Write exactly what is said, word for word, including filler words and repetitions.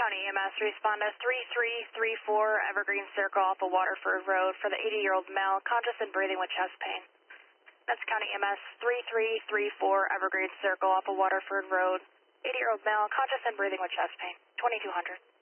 County E M S, respond to three three three four Evergreen Circle off of Waterford Road for the eighty-year-old male, conscious and breathing with chest pain. That's County E M S, three three three four Evergreen Circle off of Waterford Road, eighty-year-old male, conscious and breathing with chest pain, twenty-two hundred.